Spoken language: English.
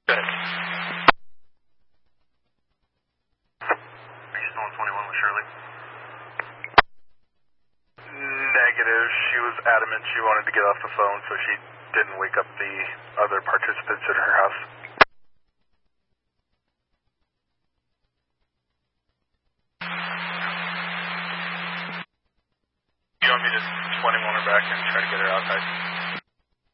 Good. Are you still on 21 with Shirley? Negative. She was adamant she wanted to get off the phone, so she didn't wake up the other participants in her house. You want me to 21 her back and try to get her outside?